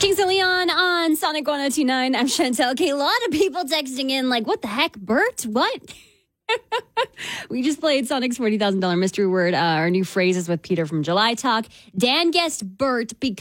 Kings of Leon on Sonic 102.9. I'm Chantel. Okay, a lot of people texting in like, what the heck, Bert? What? We just played Sonic's $40,000 mystery word. Our new phrases with Peter from July Talk. Dan guessed Bert because